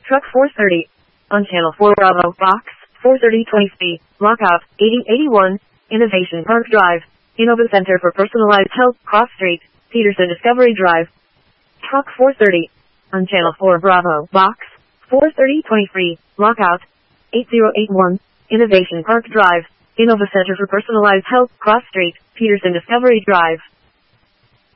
Truck 430. On Channel 4 Bravo, Box 430-20C, Lockout, 8081, Innovation Park Drive, Innova Center for Personalized Health, Cross Street, Peterson Discovery Drive. Truck 430. On Channel 4 Bravo, Box 430-23, Lockout, 8081, Innovation Park Drive, Innova Center for Personalized Health, Cross Street, Peterson Discovery Drive.